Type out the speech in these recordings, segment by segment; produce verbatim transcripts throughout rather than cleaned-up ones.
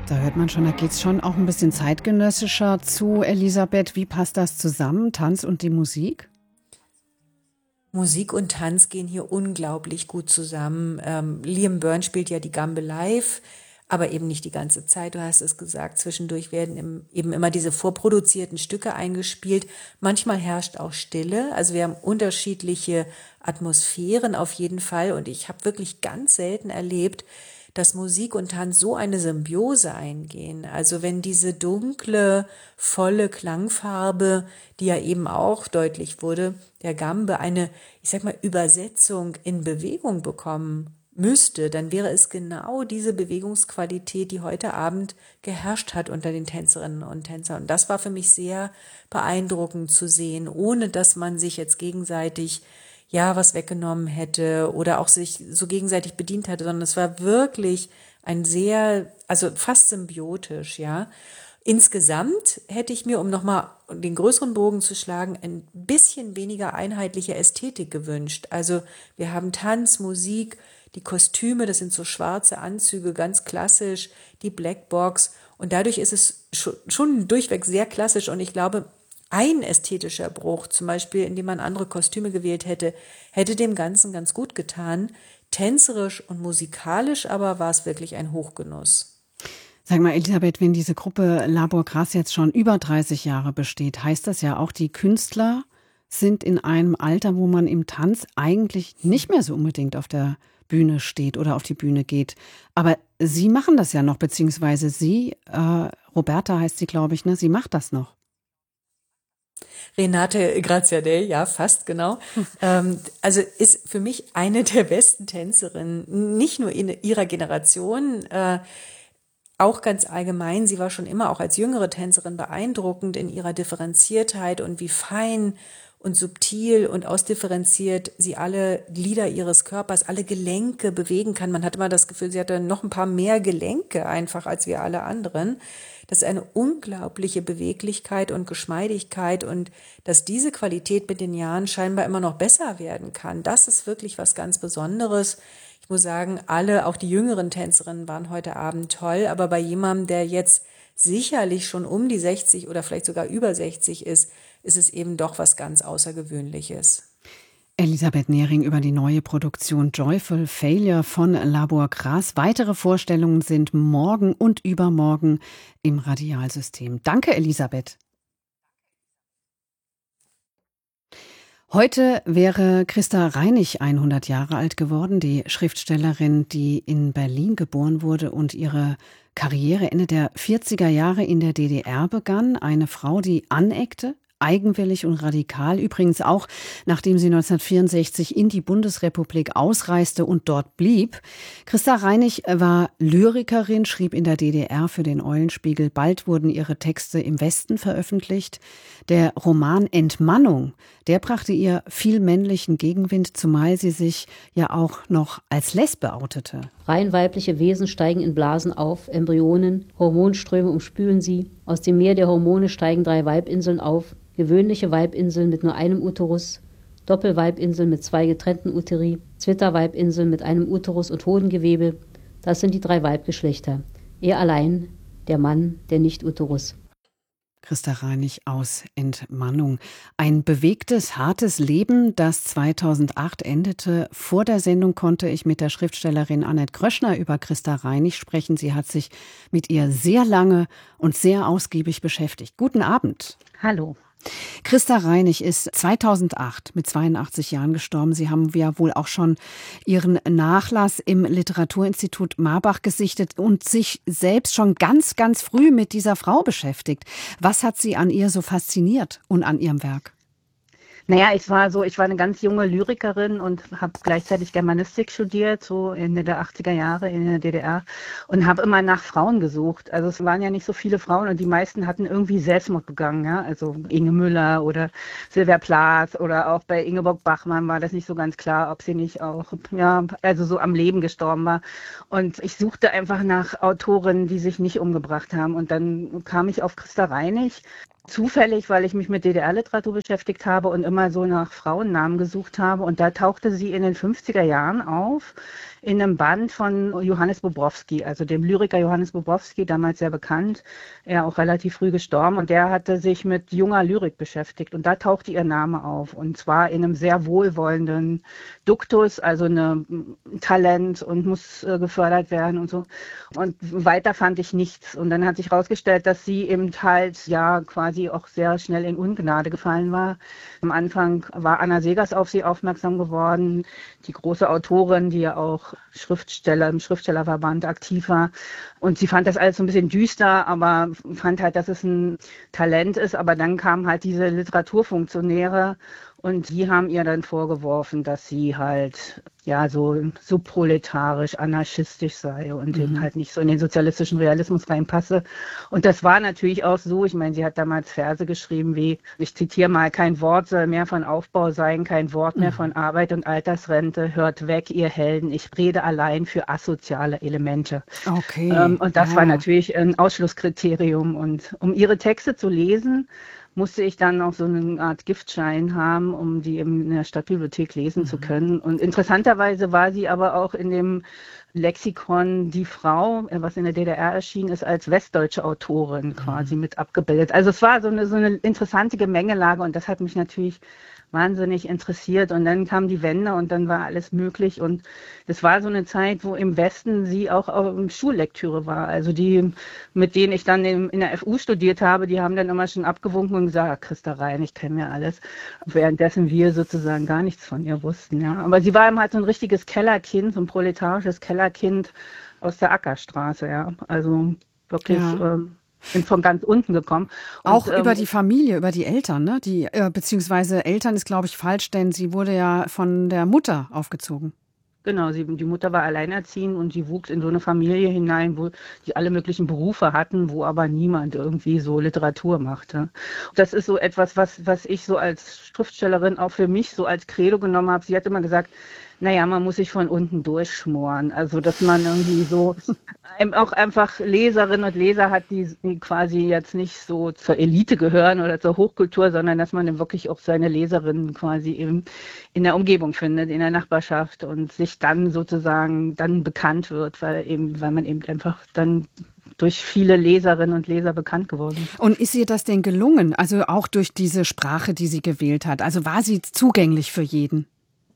Da hört man schon, da geht es schon auch ein bisschen zeitgenössischer zu. Elisabeth, wie passt das zusammen, Tanz und die Musik? Musik und Tanz gehen hier unglaublich gut zusammen. Ähm, Liam Byrne spielt ja die Gambe live, aber eben nicht die ganze Zeit. Du hast es gesagt, zwischendurch werden im, eben immer diese vorproduzierten Stücke eingespielt. Manchmal herrscht auch Stille. Also wir haben unterschiedliche Atmosphären auf jeden Fall. Und ich habe wirklich ganz selten erlebt, dass Musik und Tanz so eine Symbiose eingehen. Also wenn diese dunkle, volle Klangfarbe, die ja eben auch deutlich wurde, der Gambe, eine, ich sag mal, Übersetzung in Bewegung bekommen müsste, dann wäre es genau diese Bewegungsqualität, die heute Abend geherrscht hat unter den Tänzerinnen und Tänzern. Und das war für mich sehr beeindruckend zu sehen, ohne dass man sich jetzt gegenseitig ja was weggenommen hätte oder auch sich so gegenseitig bedient hätte, sondern es war wirklich ein sehr, also fast symbiotisch, ja. Insgesamt hätte ich mir, um nochmal den größeren Bogen zu schlagen, ein bisschen weniger einheitliche Ästhetik gewünscht. Also wir haben Tanz, Musik, die Kostüme, das sind so schwarze Anzüge, ganz klassisch, die Blackbox. Und dadurch ist es schon durchweg sehr klassisch. Und ich glaube, ein ästhetischer Bruch, zum Beispiel, indem man andere Kostüme gewählt hätte, hätte dem Ganzen ganz gut getan. Tänzerisch und musikalisch aber war es wirklich ein Hochgenuss. Sag mal, Elisabeth, wenn diese Gruppe Labor Cras jetzt schon über dreißig Jahre besteht, heißt das ja auch, die Künstler sind in einem Alter, wo man im Tanz eigentlich nicht mehr so unbedingt auf der Bühne steht oder auf die Bühne geht. Aber Sie machen das ja noch, beziehungsweise Sie, äh, Roberta heißt sie, glaube ich, ne? Sie macht das noch. Renate Graziadei, ja, fast genau. Ähm, also ist für mich eine der besten Tänzerinnen, nicht nur in ihrer Generation, äh, auch ganz allgemein. Sie war schon immer auch als jüngere Tänzerin beeindruckend in ihrer Differenziertheit und wie fein und subtil und ausdifferenziert sie alle Glieder ihres Körpers, alle Gelenke bewegen kann. Man hat immer das Gefühl, sie hatte noch ein paar mehr Gelenke einfach als wir alle anderen. Das ist eine unglaubliche Beweglichkeit und Geschmeidigkeit und dass diese Qualität mit den Jahren scheinbar immer noch besser werden kann. Das ist wirklich was ganz Besonderes. Ich muss sagen, alle, auch die jüngeren Tänzerinnen waren heute Abend toll, aber bei jemandem, der jetzt sicherlich schon um die sechzig oder vielleicht sogar über sechzig ist, ist es eben doch was ganz Außergewöhnliches. Elisabeth Nehring über die neue Produktion Joyful Failure von Labor Cras. Weitere Vorstellungen sind morgen und übermorgen im Radialsystem. Danke, Elisabeth. Heute wäre Christa Reinig hundert Jahre alt geworden, die Schriftstellerin, die in Berlin geboren wurde und ihre Karriere Ende der vierziger Jahre in der D D R begann. Eine Frau, die aneckte, eigenwillig und radikal, übrigens auch nachdem sie neunzehnhundertvierundsechzig in die Bundesrepublik ausreiste und dort blieb. Christa Reinig war Lyrikerin, schrieb in der D D R für den Eulenspiegel. Bald wurden ihre Texte im Westen veröffentlicht. Der Roman Entmannung, der brachte ihr viel männlichen Gegenwind, zumal sie sich ja auch noch als Lesbe outete. Rein weibliche Wesen steigen in Blasen auf, Embryonen, Hormonströme umspülen sie. Aus dem Meer der Hormone steigen drei Weibinseln auf, gewöhnliche Weibinseln mit nur einem Uterus, Doppelweibinseln mit zwei getrennten Uteri, Zwitterweibinseln mit einem Uterus und Hodengewebe. Das sind die drei Weibgeschlechter. Er allein, der Mann, der Nicht-Uterus. Christa Reinig aus Entmannung. Ein bewegtes, hartes Leben, das zweitausendacht endete. Vor der Sendung konnte ich mit der Schriftstellerin Annette Kröschner über Christa Reinig sprechen. Sie hat sich mit ihr sehr lange und sehr ausgiebig beschäftigt. Guten Abend. Hallo. Christa Reinig ist zweitausendacht mit zweiundachtzig Jahren gestorben. Sie haben ja wohl auch schon ihren Nachlass im Literaturinstitut Marbach gesichtet und sich selbst schon ganz, ganz früh mit dieser Frau beschäftigt. Was hat Sie an ihr so fasziniert und an ihrem Werk? Naja, ich war so, ich war eine ganz junge Lyrikerin und habe gleichzeitig Germanistik studiert, so Ende der achtziger Jahre in der D D R und habe immer nach Frauen gesucht. Also es waren ja nicht so viele Frauen und die meisten hatten irgendwie Selbstmord begangen, ja. Also Inge Müller oder Sylvia Plath oder auch bei Ingeborg Bachmann war das nicht so ganz klar, ob sie nicht auch, ja, also so am Leben gestorben war. Und ich suchte einfach nach Autorinnen, die sich nicht umgebracht haben. Und dann kam ich auf Christa Reinig. Zufällig, weil ich mich mit D D R-Literatur beschäftigt habe und immer so nach Frauennamen gesucht habe. Und da tauchte sie in den fünfziger Jahren auf, in einem Band von Johannes Bobrowski, also dem Lyriker Johannes Bobrowski, damals sehr bekannt, er auch relativ früh gestorben und der hatte sich mit junger Lyrik beschäftigt und da tauchte ihr Name auf und zwar in einem sehr wohlwollenden Duktus, also ein Talent und muss äh, gefördert werden und so. Und weiter fand ich nichts und dann hat sich herausgestellt, dass sie eben halt ja quasi auch sehr schnell in Ungnade gefallen war. Am Anfang war Anna Segers auf sie aufmerksam geworden, die große Autorin, die ja auch Schriftsteller im Schriftstellerverband aktiv war. Und sie fand das alles so ein bisschen düster, aber fand halt, dass es ein Talent ist. Aber dann kamen halt diese Literaturfunktionäre und die haben ihr dann vorgeworfen, dass sie halt ja so, so proletarisch, anarchistisch sei und mhm. eben halt nicht so in den sozialistischen Realismus reinpasse. Und das war natürlich auch so. Ich meine, sie hat damals Verse geschrieben wie, ich zitiere mal, kein Wort soll mehr von Aufbau sein, kein Wort mehr mhm. von Arbeit und Altersrente. Hört weg, ihr Helden, ich rede allein für asoziale Elemente. Okay. Ähm, und das ja. war natürlich ein Ausschlusskriterium. Und um ihre Texte zu lesen, musste ich dann auch so eine Art Giftschein haben, um die in der Stadtbibliothek lesen mhm. zu können. Und interessanterweise war sie aber auch in dem Lexikon Die Frau, was in der D D R erschienen ist, als westdeutsche Autorin quasi mhm. mit abgebildet. Also es war so eine, so eine interessante Gemengelage und das hat mich natürlich wahnsinnig interessiert. Und dann kam die Wende und dann war alles möglich. Und es war so eine Zeit, wo im Westen sie auch auf Schullektüre war. Also die, mit denen ich dann in, in der F U studiert habe, die haben dann immer schon abgewunken und gesagt, Christa Rein, ich kenne ja alles. Währenddessen wir sozusagen gar nichts von ihr wussten. Ja. Aber sie war eben halt so ein richtiges Kellerkind, so ein proletarisches Kellerkind aus der Ackerstraße. Ja. Also wirklich... Ja. Ähm, bin von ganz unten gekommen. Und, auch ähm, über die Familie, über die Eltern, ne? Die, äh, beziehungsweise Eltern ist, glaube ich, falsch, denn sie wurde ja von der Mutter aufgezogen. Genau, sie, die Mutter war alleinerziehend und sie wuchs in so eine Familie hinein, wo die alle möglichen Berufe hatten, wo aber niemand irgendwie so Literatur machte. Das ist so etwas, was, was ich so als Schriftstellerin auch für mich so als Credo genommen habe. Sie hat immer gesagt, naja, man muss sich von unten durchschmoren. Also, dass man irgendwie so auch einfach Leserinnen und Leser hat, die, die quasi jetzt nicht so zur Elite gehören oder zur Hochkultur, sondern dass man dann wirklich auch seine Leserinnen quasi eben in der Umgebung findet, in der Nachbarschaft und sich dann sozusagen dann bekannt wird, weil eben, weil man eben einfach dann durch viele Leserinnen und Leser bekannt geworden ist. Und ist ihr das denn gelungen? Also auch durch diese Sprache, die sie gewählt hat? Also war sie zugänglich für jeden?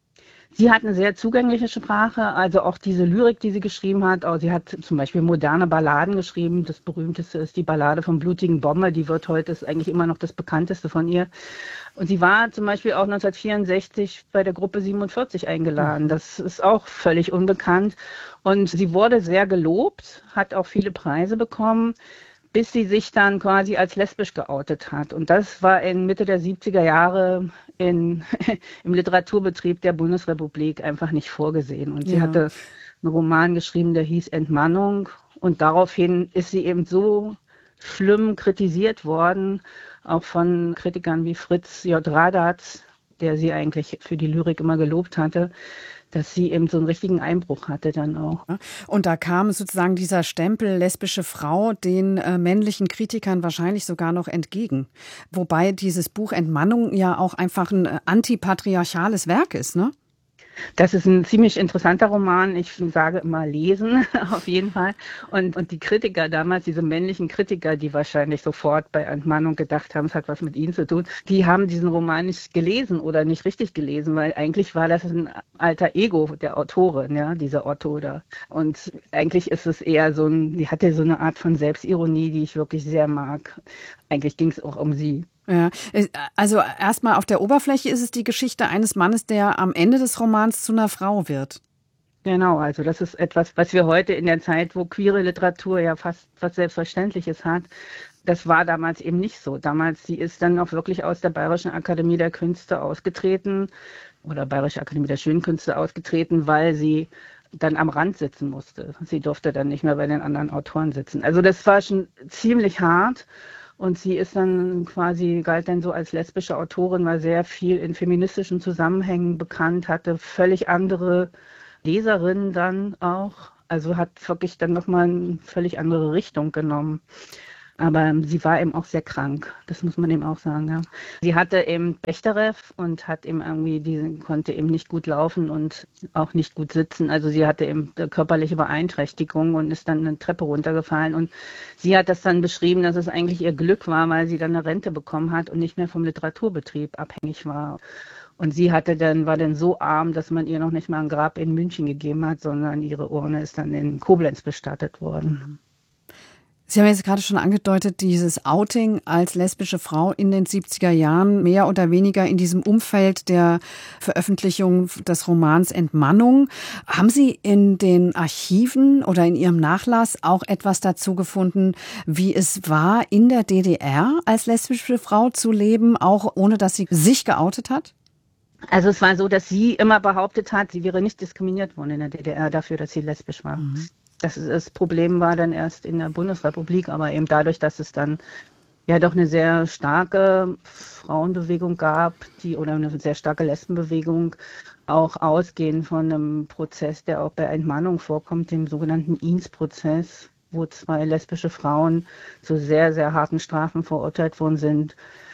Sie hat eine sehr zugängliche Sprache, also auch diese Lyrik, die sie geschrieben hat. Auch sie hat zum Beispiel moderne Balladen geschrieben. Das berühmteste ist die Ballade vom blutigen Bomber. Die wird heute, ist eigentlich immer noch das bekannteste von ihr. Und sie war zum Beispiel auch neunzehnhundertvierundsechzig bei der Gruppe siebenundvierzig eingeladen. Das ist auch völlig unbekannt. Und sie wurde sehr gelobt, hat auch viele Preise bekommen, bis sie sich dann quasi als lesbisch geoutet hat. Und das war in Mitte der siebziger Jahre in, im Literaturbetrieb der Bundesrepublik einfach nicht vorgesehen. Und sie ja. hatte einen Roman geschrieben, der hieß Entmannung. Und daraufhin ist sie eben so schlimm kritisiert worden, auch von Kritikern wie Fritz J. Radatz, der sie eigentlich für die Lyrik immer gelobt hatte, dass sie eben so einen richtigen Einbruch hatte dann auch. Und da kam sozusagen dieser Stempel lesbische Frau den äh, männlichen Kritikern wahrscheinlich sogar noch entgegen. Wobei dieses Buch Entmannung ja auch einfach ein äh, antipatriarchales Werk ist, ne? Das ist ein ziemlich interessanter Roman. Ich sage immer lesen, auf jeden Fall. Und, und die Kritiker damals, diese männlichen Kritiker, die wahrscheinlich sofort bei Entmannung gedacht haben, es hat was mit ihnen zu tun, die haben diesen Roman nicht gelesen oder nicht richtig gelesen, weil eigentlich war das ein alter Ego der Autorin, ja, dieser Otto da. Und eigentlich ist es eher so ein, die hatte so eine Art von Selbstironie, die ich wirklich sehr mag. Eigentlich ging es auch um sie. Ja, also erstmal auf der Oberfläche ist es die Geschichte eines Mannes, der am Ende des Romans zu einer Frau wird. Genau, also das ist etwas, was wir heute in der Zeit, wo queere Literatur ja fast was Selbstverständliches hat, das war damals eben nicht so. Damals, sie ist dann auch wirklich aus der Bayerischen Akademie der Künste ausgetreten oder Bayerische Akademie der Schönen Künste ausgetreten, weil sie dann am Rand sitzen musste. Sie durfte dann nicht mehr bei den anderen Autoren sitzen. Also das war schon ziemlich hart. Und sie ist dann quasi, galt dann so als lesbische Autorin, war sehr viel in feministischen Zusammenhängen bekannt, hatte völlig andere Leserinnen dann auch. Also hat wirklich dann nochmal eine völlig andere Richtung genommen. Aber sie war eben auch sehr krank, das muss man eben auch sagen. Ja. Sie hatte eben Bechterew und hat eben irgendwie, die konnte eben nicht gut laufen und auch nicht gut sitzen. Also sie hatte eben körperliche Beeinträchtigung und ist dann eine Treppe runtergefallen. Und sie hat das dann beschrieben, dass es eigentlich ihr Glück war, weil sie dann eine Rente bekommen hat und nicht mehr vom Literaturbetrieb abhängig war. Und sie hatte dann, war dann so arm, dass man ihr noch nicht mal ein Grab in München gegeben hat, sondern ihre Urne ist dann in Koblenz bestattet worden. Sie haben jetzt gerade schon angedeutet, dieses Outing als lesbische Frau in den siebziger Jahren, mehr oder weniger in diesem Umfeld der Veröffentlichung des Romans Entmannung. Haben Sie in den Archiven oder in Ihrem Nachlass auch etwas dazu gefunden, wie es war, in der D D R als lesbische Frau zu leben, auch ohne dass sie sich geoutet hat? Also es war so, dass sie immer behauptet hat, sie wäre nicht diskriminiert worden in der D D R dafür, dass sie lesbisch war. Mhm. Das, das Problem war dann erst in der Bundesrepublik, aber eben dadurch, dass es dann ja doch eine sehr starke Frauenbewegung gab, die oder eine sehr starke Lesbenbewegung, auch ausgehend von einem Prozess, der auch bei Entmannung vorkommt, dem sogenannten Eanes-Prozess, wo zwei lesbische Frauen zu sehr, sehr harten Strafen verurteilt worden sind,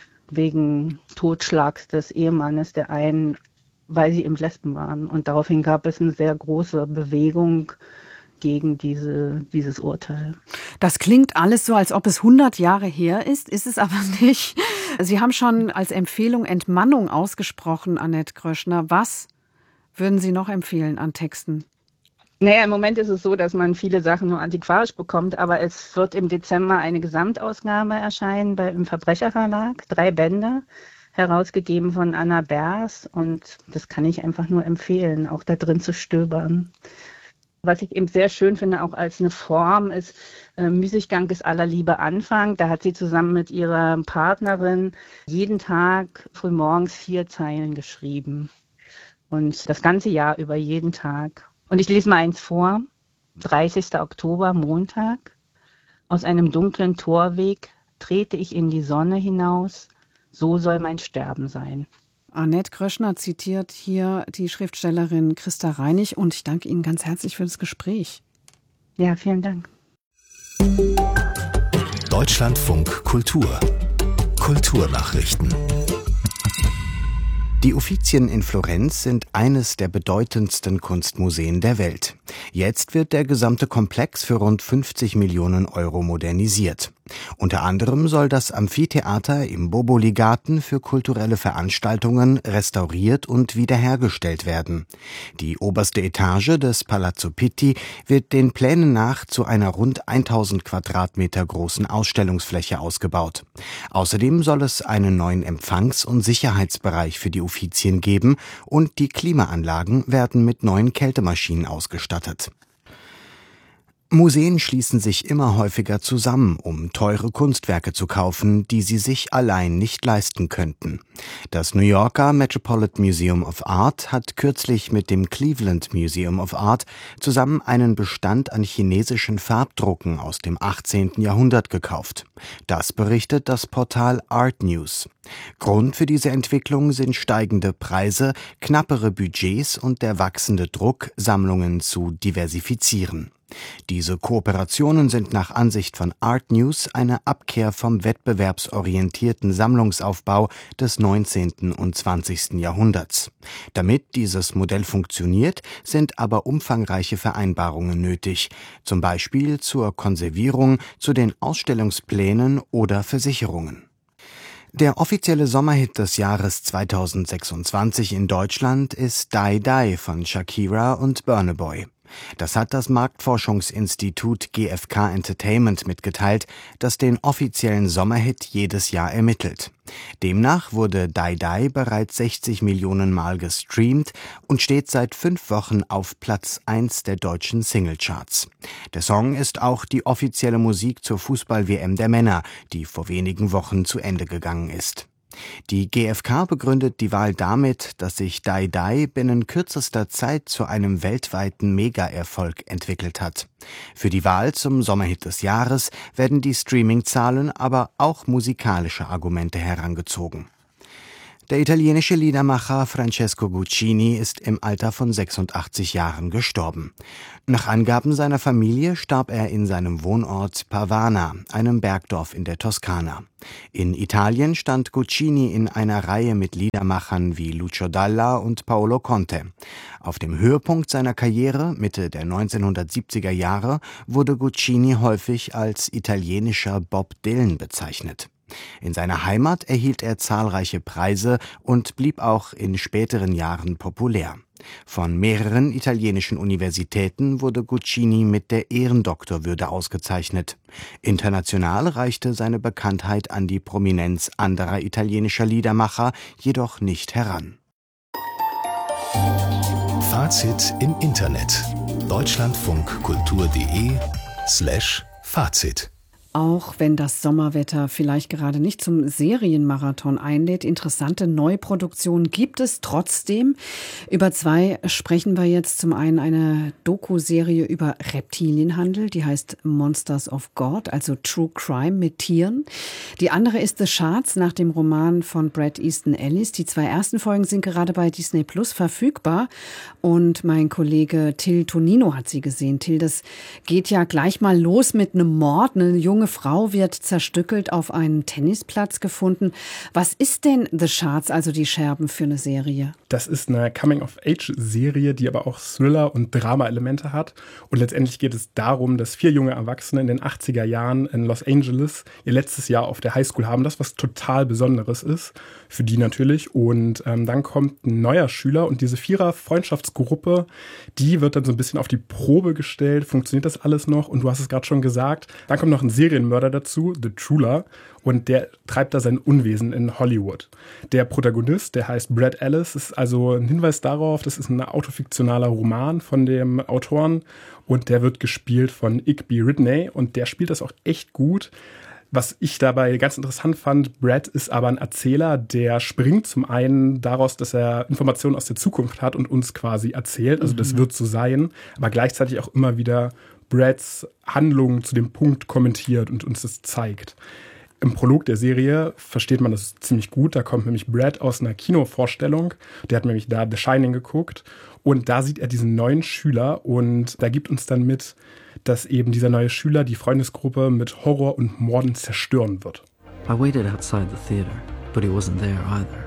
wegen Totschlags des Ehemannes der einen, weil sie eben Lesben waren. Und daraufhin gab es eine sehr große Bewegung gegen diese, dieses Urteil. Das klingt alles so, als ob es hundert Jahre her ist, ist es aber nicht. Sie haben schon als Empfehlung Entmannung ausgesprochen, Annette Gröschner. Was würden Sie noch empfehlen an Texten? Naja, im Moment ist es so, dass man viele Sachen nur antiquarisch bekommt, aber es wird im Dezember eine Gesamtausgabe erscheinen bei, im Verbrecherverlag, drei Bände, herausgegeben von Anna Bers, und das kann ich einfach nur empfehlen, auch da drin zu stöbern. Was ich eben sehr schön finde, auch als eine Form, ist äh, Müßiggang ist aller Liebe Anfang. Da hat sie zusammen mit ihrer Partnerin jeden Tag frühmorgens vier Zeilen geschrieben. Und das ganze Jahr über jeden Tag. Und ich lese mal eins vor. dreißigster Oktober, Montag. Aus einem dunklen Torweg trete ich in die Sonne hinaus. So soll mein Sterben sein. Annette Gröschner zitiert hier die Schriftstellerin Christa Reinig, und ich danke Ihnen ganz herzlich für das Gespräch. Ja, vielen Dank. Deutschlandfunk Kultur. Kulturnachrichten. Die Uffizien in Florenz sind eines der bedeutendsten Kunstmuseen der Welt. Jetzt wird der gesamte Komplex für rund fünfzig Millionen Euro modernisiert. Unter anderem soll das Amphitheater im Boboli-Garten für kulturelle Veranstaltungen restauriert und wiederhergestellt werden. Die oberste Etage des Palazzo Pitti wird den Plänen nach zu einer rund tausend Quadratmeter großen Ausstellungsfläche ausgebaut. Außerdem soll es einen neuen Empfangs- und Sicherheitsbereich für die Uffizien geben, und die Klimaanlagen werden mit neuen Kältemaschinen ausgestattet. Museen schließen sich immer häufiger zusammen, um teure Kunstwerke zu kaufen, die sie sich allein nicht leisten könnten. Das New Yorker Metropolitan Museum of Art hat kürzlich mit dem Cleveland Museum of Art zusammen einen Bestand an chinesischen Farbdrucken aus dem achtzehnten Jahrhundert gekauft. Das berichtet das Portal Art News. Grund für diese Entwicklung sind steigende Preise, knappere Budgets und der wachsende Druck, Sammlungen zu diversifizieren. Diese Kooperationen sind nach Ansicht von Art News eine Abkehr vom wettbewerbsorientierten Sammlungsaufbau des neunzehnten und zwanzigsten Jahrhunderts. Damit dieses Modell funktioniert, sind aber umfangreiche Vereinbarungen nötig, zum Beispiel zur Konservierung, zu den Ausstellungsplänen oder Versicherungen. Der offizielle Sommerhit des Jahres zweitausendsechsundzwanzig in Deutschland ist Die Die von Shakira und Burna Boy. Das hat das Marktforschungsinstitut G F K Entertainment mitgeteilt, das den offiziellen Sommerhit jedes Jahr ermittelt. Demnach wurde Die Die bereits sechzig Millionen Mal gestreamt und steht seit fünf Wochen auf Platz eins der deutschen Singlecharts. Der Song ist auch die offizielle Musik zur Fußball-W M der Männer, die vor wenigen Wochen zu Ende gegangen ist. Die G F K begründet die Wahl damit, dass sich Die Die binnen kürzester Zeit zu einem weltweiten Mega-Erfolg entwickelt hat. Für die Wahl zum Sommerhit des Jahres werden die Streaming-Zahlen, aber auch musikalische Argumente herangezogen. Der italienische Liedermacher Francesco Guccini ist im Alter von sechsundachtzig Jahren gestorben. Nach Angaben seiner Familie starb er in seinem Wohnort Pavana, einem Bergdorf in der Toskana. In Italien stand Guccini in einer Reihe mit Liedermachern wie Lucio Dalla und Paolo Conte. Auf dem Höhepunkt seiner Karriere, Mitte der neunzehnhundertsiebziger Jahre, wurde Guccini häufig als italienischer Bob Dylan bezeichnet. In seiner Heimat erhielt er zahlreiche Preise und blieb auch in späteren Jahren populär. Von mehreren italienischen Universitäten wurde Guccini mit der Ehrendoktorwürde ausgezeichnet. International reichte seine Bekanntheit an die Prominenz anderer italienischer Liedermacher jedoch nicht heran. Fazit im Internet. deutschlandfunkkultur.de slash Fazit. Auch wenn das Sommerwetter vielleicht gerade nicht zum Serienmarathon einlädt, interessante Neuproduktionen gibt es trotzdem. Über zwei sprechen wir jetzt. Zum einen eine Doku-Serie über Reptilienhandel, die heißt Monsters of God, also True Crime mit Tieren. Die andere ist The Shards nach dem Roman von Bret Easton Ellis. Die zwei ersten Folgen sind gerade bei Disney Plus verfügbar und mein Kollege Till Tonino hat sie gesehen. Till, das geht ja gleich mal los mit einem Mord. Eine junge Frau wird zerstückelt auf einem Tennisplatz gefunden. Was ist denn The Shards, also die Scherben, für eine Serie? Das ist eine Coming-of-Age-Serie, die aber auch Thriller- und Drama-Elemente hat. Und letztendlich geht es darum, dass vier junge Erwachsene in den achtziger Jahren in Los Angeles ihr letztes Jahr auf der Highschool haben. Das, was total Besonderes ist, für die natürlich. Und ähm, dann kommt ein neuer Schüler und diese Vierer-Freundschaftsgruppe, die wird dann so ein bisschen auf die Probe gestellt. Funktioniert das alles noch? Und du hast es gerade schon gesagt. Dann kommt noch ein Serienmörder dazu, The Truler, und der treibt da sein Unwesen in Hollywood. Der Protagonist, der heißt Brad Ellis, ist also ein Hinweis darauf, das ist ein autofiktionaler Roman von dem Autoren und der wird gespielt von Igby Ridney und der spielt das auch echt gut. Was ich dabei ganz interessant fand, Brad ist aber ein Erzähler, der springt zum einen daraus, dass er Informationen aus der Zukunft hat und uns quasi erzählt, also das wird so sein, aber gleichzeitig auch immer wieder Brads Handlungen zu dem Punkt kommentiert und uns das zeigt. Im Prolog der Serie versteht man das ziemlich gut. Da kommt nämlich Brad aus einer Kinovorstellung. Der hat nämlich da The Shining geguckt. Und da sieht er diesen neuen Schüler. Und da gibt uns dann mit, dass eben dieser neue Schüler die Freundesgruppe mit Horror und Morden zerstören wird. I waited outside the theater, but he wasn't there either.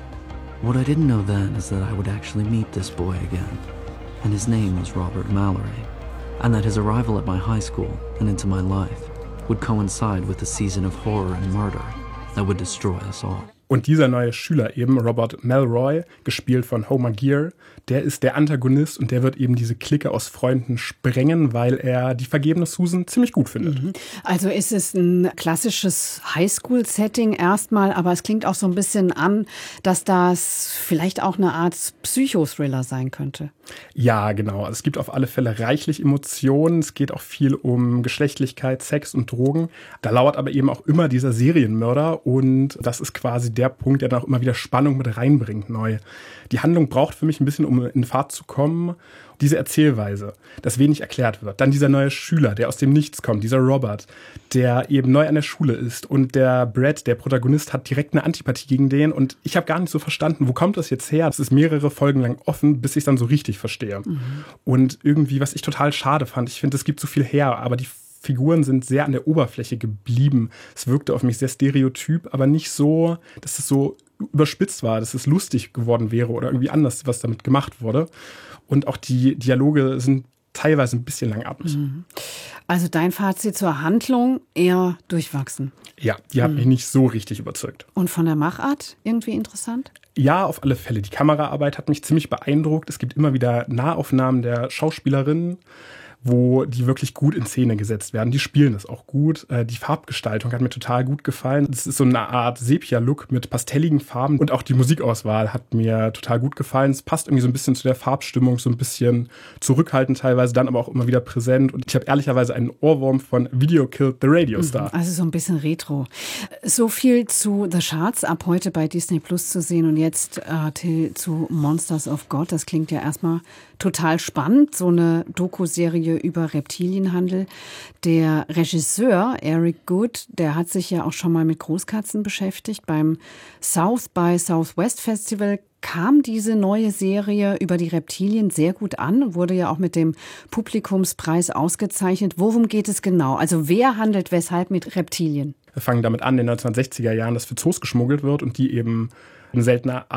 What I didn't know then is that I would actually meet this boy again. And his name was Robert Mallory. And that his arrival at my high school and into my life would coincide with a season of horror and murder that would destroy us all. Und dieser neue Schüler eben, Robert Malroy, gespielt von Homer Gear, der ist der Antagonist und der wird eben diese Clique aus Freunden sprengen, weil er die vergebene Susan ziemlich gut findet. Mhm. Also ist es ein klassisches Highschool-Setting erstmal, aber es klingt auch so ein bisschen an, dass das vielleicht auch eine Art Psychothriller sein könnte. Ja, genau. Es gibt auf alle Fälle reichlich Emotionen. Es geht auch viel um Geschlechtlichkeit, Sex und Drogen. Da lauert aber eben auch immer dieser Serienmörder und das ist quasi der Punkt, der dann auch immer wieder Spannung mit reinbringt neu. Die Handlung braucht für mich ein bisschen, um in Fahrt zu kommen, diese Erzählweise, dass wenig erklärt wird. Dann dieser neue Schüler, der aus dem Nichts kommt, dieser Robert, der eben neu an der Schule ist. Und der Brad, der Protagonist, hat direkt eine Antipathie gegen den. Und ich habe gar nicht so verstanden, wo kommt das jetzt her? Das ist mehrere Folgen lang offen, bis ich es dann so richtig verstehe. Mhm. Und irgendwie, was ich total schade fand, ich finde, es gibt so viel her, aber die Figuren sind sehr an der Oberfläche geblieben. Es wirkte auf mich sehr stereotyp, aber nicht so, dass es so überspitzt war, dass es lustig geworden wäre oder irgendwie anders, was damit gemacht wurde. Und auch die Dialoge sind teilweise ein bisschen langatmig. Also dein Fazit zur Handlung eher durchwachsen? Ja, die hat mhm. mich nicht so richtig überzeugt. Und von der Machart irgendwie interessant? Ja, auf alle Fälle. Die Kameraarbeit hat mich ziemlich beeindruckt. Es gibt immer wieder Nahaufnahmen der Schauspielerinnen, wo die wirklich gut in Szene gesetzt werden. Die spielen das auch gut. Die Farbgestaltung hat mir total gut gefallen. Es ist so eine Art Sepia-Look mit pastelligen Farben und auch die Musikauswahl hat mir total gut gefallen. Es passt irgendwie so ein bisschen zu der Farbstimmung, so ein bisschen zurückhaltend teilweise, dann aber auch immer wieder präsent. Und ich habe ehrlicherweise einen Ohrwurm von Video Killed the Radio Star. Also so ein bisschen Retro. So viel zu The Shards, ab heute bei Disney Plus zu sehen und jetzt äh, Till, zu Monsters of God. Das klingt ja erstmal total spannend, so eine Doku-Serie Serie über Reptilienhandel. Der Regisseur Eric Goode, der hat sich ja auch schon mal mit Großkatzen beschäftigt. Beim South by Southwest Festival kam diese neue Serie über die Reptilien sehr gut an, wurde ja auch mit dem Publikumspreis ausgezeichnet. Worum geht es genau? Also wer handelt weshalb mit Reptilien? Wir fangen damit an, in den neunzehnhundertsechziger Jahren, dass für Zoos geschmuggelt wird und die eben eine seltene